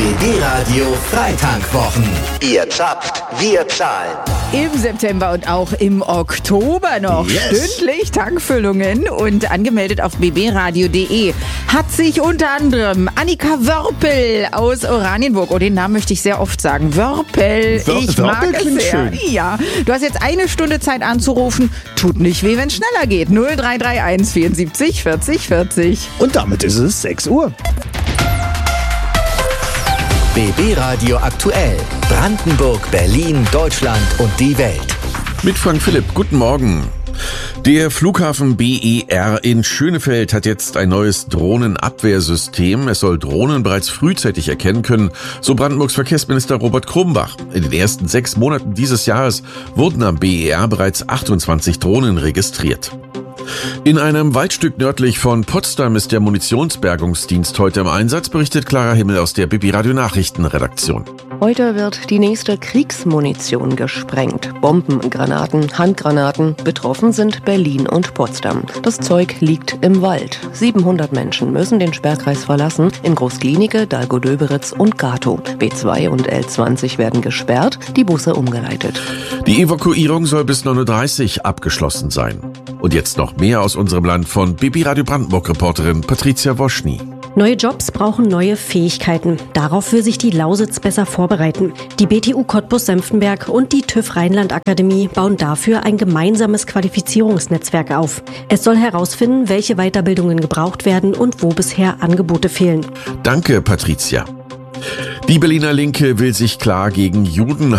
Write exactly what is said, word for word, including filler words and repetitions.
B B-Radio Freitankwwochen. Ihr zapft, wir zahlen. Im September und auch im Oktober noch Yes. stündlich Tankfüllungen und angemeldet auf b b radio punkt d e hat sich unter anderem Annika Wörpel aus Oranienburg, oh, den Namen möchte ich sehr oft sagen, Wörpel, Wör- ich Wörpel mag es klingt sehr. schön. Ja, du hast jetzt eine Stunde Zeit anzurufen, tut nicht weh, wenn es schneller geht, null drei drei eins vierundsiebzig vierzig vierzig. Und damit ist es sechs Uhr. B B-Radio aktuell. Brandenburg, Berlin, Deutschland und die Welt. Mit Frank Philipp, guten Morgen. Der Flughafen B E R in Schönefeld hat jetzt ein neues Drohnenabwehrsystem. Es soll Drohnen bereits frühzeitig erkennen können, so Brandenburgs Verkehrsminister Robert Krumbach. In den ersten sechs Monaten dieses Jahres wurden am B E R bereits achtundzwanzig Drohnen registriert. In einem Waldstück nördlich von Potsdam ist der Munitionsbergungsdienst heute im Einsatz, berichtet Clara Himmel aus der B B-Radio Nachrichtenredaktion. Heute wird die nächste Kriegsmunition gesprengt. Bomben, Granaten, Handgranaten. Betroffen sind Berlin und Potsdam. Das Zeug liegt im Wald. siebenhundert Menschen müssen den Sperrkreis verlassen. In Groß-Glienicke, Dahlgow-Döberitz und Gatow. B zwei und L zwanzig werden gesperrt, die Busse umgeleitet. Die Evakuierung soll bis neun Uhr dreißig abgeschlossen sein. Und jetzt noch mehr aus unserem Land von B B-Radio Brandenburg-Reporterin Patricia Woschny. Neue Jobs brauchen neue Fähigkeiten. Darauf will sich die Lausitz besser vorbereiten. Die B T U Cottbus-Senftenberg und die TÜV Rheinland-Akademie bauen dafür ein gemeinsames Qualifizierungsnetzwerk auf. Es soll herausfinden, welche Weiterbildungen gebraucht werden und wo bisher Angebote fehlen. Danke, Patricia. Die Berliner Linke will sich klar gegen Juden